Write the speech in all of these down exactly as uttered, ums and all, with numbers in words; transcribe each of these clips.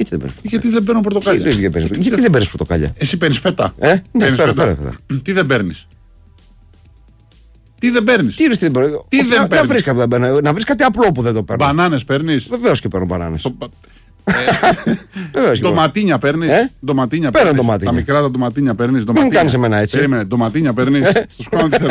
Γιατί δεν παίρνεις? Γιατί δεν παίρνω πορτοκάλια. Γιατί δεν παίρνεις πορτοκάλια? Εσύ παίρνεις φέτα. Ε, ναι, φέρα, φέρα. Τι δεν παίρνεις? Τι δεν παίρνεις? Τι είναι, τι δεν παίρνεις? Τι δεν να, βρεις κάτι, να βρεις κάτι απλό που δεν το παίρνω. Μπανάνες παίρνεις? Βεβαίως και παίρνω μπανάνες. Το... Ντοματίνια παίρνεις? Ε? Ντοματίνια παίρνω παίρνεις? ντοματίνια. Τα μικρά τα ντοματίνια παίρνεις? Μην κάνεις εμένα έτσι. Περίμενε, ντοματίνια παίρνεις? Στο σκουάνο τι θέλω.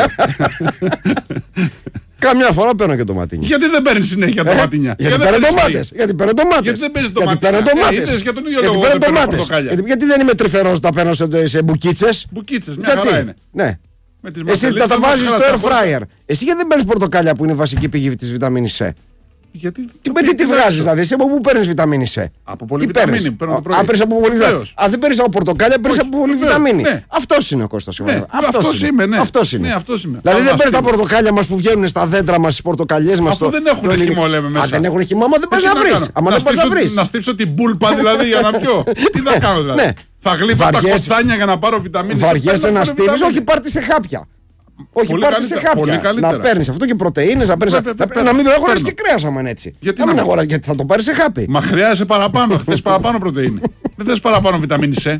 Καμιά φορά παίρνω και ντοματίνια. Γιατί δεν παίρνεις συνέχεια ντοματίνια? Γιατί παίρνω ντομάτες. Γιατί παίρνω ντομάτες. Γιατί δεν παίρνεις ντοματίνια? Για τον ίδιο λόγο δεν παίρνω πορτοκάλια. Γιατί δεν είμαι τρυφερός, τα παίρνω σε μπουκίτσες. Μπουκίτσες, μια χαρά είναι. Ναι. Εσύ τα τα βάζεις στο air fryer. Εσύ γιατί δεν παίρνεις πορτοκάλια που είναι η βασική πηγή της βιταμίνης C? Γιατί. Τι, τι, τι βγάζεις δηλαδή, εσύ από πού παίρνεις βιταμίνη C? Από πολύ βιταμίνη. Παίρνεις από πολύ βιταμίνη. Αν δεν παίρνεις από πορτοκάλια, παίρνεις από πολύ βιταμίνη. Ναι. Αυτός είναι ο Κώστας. Ναι. Αυτός είμαι, ναι. Αυτός είναι. Ναι, αυτός είμαι. Δηλαδή δεν παίρνεις τα πορτοκάλια μας που βγαίνουν στα δέντρα μας, στις πορτοκαλιές μας. Αφού δεν έχουν χυμό, λέμε μέσα. Αν δεν έχουν χυμό, άμα δεν πας να βρεις. Άμα δεν πας να βρεις. Να στύψω την πούλπα δηλαδή για να πιω. Τι θα κάνω δηλαδή? Θα γλύφω τα κοτσάνια για να πάρω βιταμίνη. Βαριέσαι να στύψεις, όχι πάρτι σε χάπια. Όχι, πάρτε σε χάπια. Να παίρνεις αυτό και πρωτεΐνες, να παίρνεις. Να μην αγοράζεις και κρέας άμα είναι έτσι. Γιατί να μην αγοράζεις, γιατί θα το πάρεις σε χάπι. Μα χρειάζεσαι παραπάνω, θες παραπάνω πρωτεΐνη. Δεν θες παραπάνω βιταμίνη C.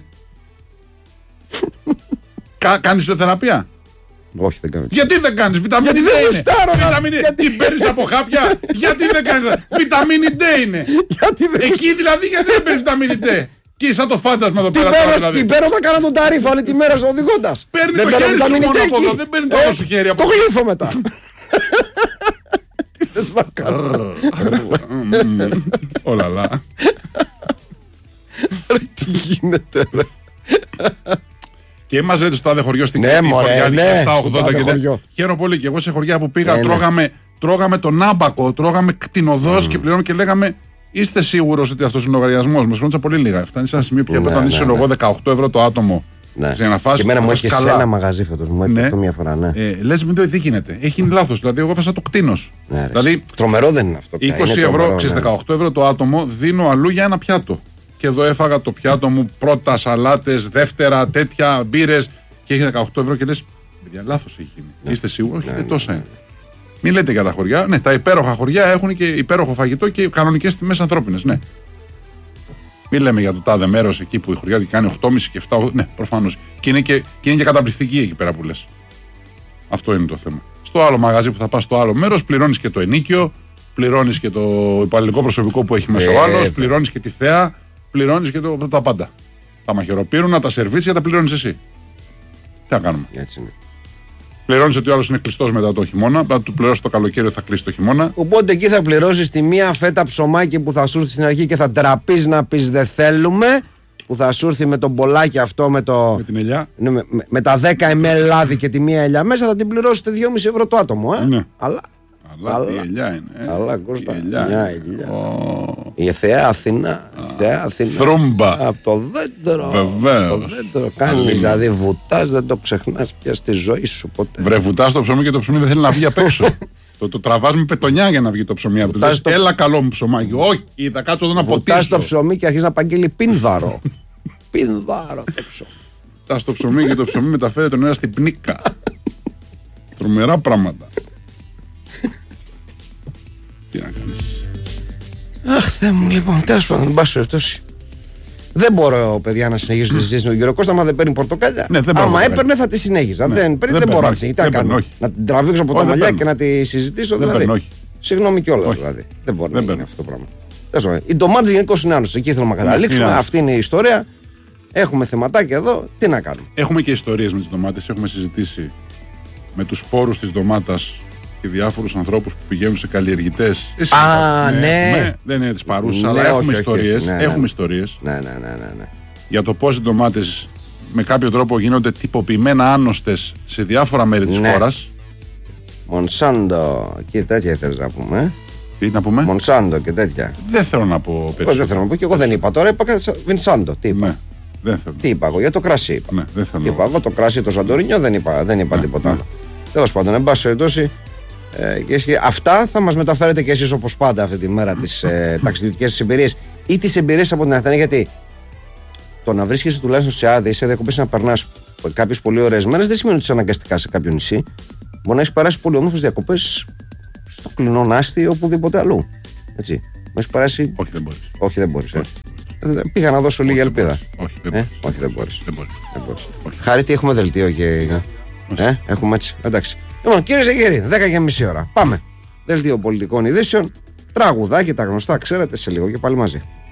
Κάνεις φυσιοθεραπεία? Όχι, δεν κάνω. Γιατί δεν κάνεις? Βιταμίνη D είναι. Βιταμίνη D. Τι παίρνεις από χάπια? Γιατί δεν κάνεις? Βιταμίνη D είναι. Εκεί δηλαδή γιατί δεν παίρνεις βιταμίνη D? Και σαν το φάντασμα εδώ πέρα. Δηλαδή. Την παίρνω θα κάνω τον ταρίφα όλη τη μέρα οδηγώντας. Παίρνει το χέρι σου μόνο από εδώ, δεν παίρνει το άλλο σου χέρι από εδώ. Το γλύφω μετά. Τι θες να κάνω? Ολαλά. Τι γίνεται ρε? Και μας λέτε στο τάδε χωριό στην Κρήτη. Ναι μωρέ, ναι, στο τάδε χωριό. Χαίρομαι πολύ και εγώ σε χωριά που πήγα τρώγαμε τον άμπακο, τρώγαμε κτηνοδός και πλέον και λέγαμε είστε σίγουρος ότι αυτός είναι ο λογαριασμός μας? Φρόντισα πολύ λίγα. Φτάνει σε ένα σημείο πια όταν είσαι εγώ δεκαοκτώ ευρώ το άτομο. Ναι. Και εμένα μου έχει σε ένα μαγαζί φέτος. Μου έχει αυτό μία φορά. Ναι. Ε, λες μην το τι γίνεται. Έχει γίνει λάθος. Δηλαδή, εγώ έφασα το κτίνος. Ναι, δηλαδή, τρομερό δεν είναι αυτό. είκοσι ευρώ, ξέρεις, δεκαοκτώ ευρώ το άτομο δίνω αλλού για ένα πιάτο. Και εδώ έφαγα το πιάτο μου πρώτα σαλάτες, δεύτερα τέτοια μπύρες και έχει δεκαοκτώ ευρώ και λες παιδιά, λάθος έχει γίνει. Ναι. Είστε σίγουροι? Όχι, ναι, ναι, τόσα ναι. είναι. Μην λέτε για τα χωριά. Ναι, τα υπέροχα χωριά έχουν και υπέροχο φαγητό και κανονικές τιμές ανθρώπινες. Ναι. Μην λέμε για το τάδε μέρος εκεί που η χωριά κάνει οκτώ κόμμα πέντε και επτά. Ναι, προφανώς. Και είναι και, και, είναι και καταπληκτική εκεί πέρα που λες. Αυτό είναι το θέμα. Στο άλλο μαγαζί που θα πας στο άλλο μέρος, πληρώνεις και το ενίκιο, πληρώνεις και το υπαλληλικό προσωπικό που έχει μέσα ο άλλος, πληρώνεις και τη θέα, πληρώνεις και το, τα πάντα. Τα μαχαιροπύρουνα, τα σερβίτσια τα πληρώνεις εσύ. Τι θα κάνουμε. Έτσι είναι. Πληρώνεις ότι ο άλλος είναι κλειστός μετά το χειμώνα, θα του πληρώσει το καλοκαίρι, θα κλείσει το χειμώνα. Οπότε εκεί θα πληρώσεις τη μία φέτα ψωμάκι που θα σου έρθει στην αρχή και θα τραπείς να πεις δεν θέλουμε. Που θα σου έρθει με τον μπολάκι αυτό με το. Με την ελιά. Με, με, με τα δέκα μιλιλίτρα λάδι και τη μία ελιά μέσα θα την πληρώσετε δυόμισι ευρώ το άτομο. Ε? Ναι. Αλλά. Αλλά, αλλά η ελιά είναι. Ε? Αλλά Κώστα. Η ελιά. Μια ελιά. Oh. Η Θεά Αθήνα. Η Θεά Αθήνα. Θρούμπα. Από το δέντρο. Βεβαίως. Το δέντρο κάνει. Δηλαδή βουτάς, δεν το ξεχνάς πια στη ζωή σου ποτέ. Βρε, βουτάς το ψωμί και το ψωμί δεν θέλει να βγει απ' έξω. το, το τραβάς με πετονιά για να βγει το ψωμί από το. Έλα καλό μου ψωμάκι. Όχι, θα κάτσω εδώ να ποτίσω. Βουτάς το ψωμί και αρχίζει να παγγείλει πίνδαρο. Πίνδαρο το ψωμί. Βουτάς το ψωμί και το ψωμί μεταφέρει τον αέρα στην πνίκα. Τρομερά πράγματα. Τι να κάνεις. Αχ, Θεέ μου, λοιπόν, τέλος πάντων, εν πάση περιπτώσει. Δεν μπορώ, παιδιά, να συνεχίσω τη συζήτηση με τον κύριο Κώστα. Άμα δεν παίρνει πορτοκάλια. Ναι, άμα έπαιρνε, θα τη συνέχιζα. Ναι, δεν παίρνει, δεν, δεν μπορώ να τη Να την τραβήξω από τα μαλλιά και να τη συζητήσω. Δεν δηλαδή. παίρνω, Συγγνώμη κιόλα. Δηλαδή. Δεν μπορεί δεν να γίνει αυτό το πράγμα. Οι ντομάτες γενικώς είναι άνοσες. Εκεί θέλουμε να καταλήξουμε. Αυτή είναι η ιστορία. Έχουμε θεματάκια εδώ. Τι να κάνουμε. Έχουμε και ιστορίες με τις ντομάτες. Έχουμε συζητήσει με τους σπόρους της ντομάτας και διάφορους ανθρώπους που πηγαίνουν σε καλλιεργητές. Α, ναι. ναι. Δεν είναι της παρούσας, ναι, αλλά έχουμε ιστορίες. Ναι, ναι, έχουμε ιστορίες. Ναι, ναι, ναι, ναι, ναι. Για το πώς οι ντομάτες με κάποιο τρόπο γίνονται τυποποιημένα άνοστες σε διάφορα μέρη της ναι. χώρας. Μονσάντο και τέτοια ήθελες να πούμε. Τι να πούμε. Μονσάντο και τέτοια. Δεν θέλω να πω περισσότερο. Όχι, δεν θέλω να πω και εγώ δεν είπα. Τώρα είπα Βινσάντο. Τι είπα. Ναι, δεν θέλω. Τι είπα εγώ για το κρασί. Είπα. Ναι, δεν θέλω. Τι είπα εγώ το κρασί, το Σαντορίνιο δεν είπα, δεν είπα ναι, τίποτα ναι. άλλο. Τέλος πάντων, εν πάση περιπτώσει. Ε, και αυτά θα μας μεταφέρετε και εσείς όπως πάντα αυτή τη μέρα τις ε, ταξιδιωτικές εμπειρίες ή τις εμπειρίες από την Αθήνα. Γιατί το να βρίσκεσαι τουλάχιστον σε άδεια, σε διακοπές να περνάς κάποιες πολύ ωραίες μέρες δεν σημαίνει ότι είσαι αναγκαστικά σε κάποιο νησί. Μπορεί να έχεις περάσει πολύ όμορφες διακοπές στο κλεινό Νάστι ή οπουδήποτε αλλού. Έτσι. Έχεις περάσει. Όχι, δεν μπορείς. Όχι, δεν μπορείς. Ε. πήγα να δώσω λίγη ελπίδα. Όχι, δεν ε, μπορείς. όχι, δεν μπορείς. Δεν μπορείς. Δεν μπορείς. Χαρίτη, έχουμε δελτίο και. Ε, έχουμε έτσι. Εντάξει. Λοιπόν, κύριε Ζεγερή, δέκα και μισή ώρα. Πάμε. Δελτίο πολιτικών ειδήσεων. Τραγουδάκι, τα γνωστά, ξέρετε, σε λίγο και πάλι μαζί.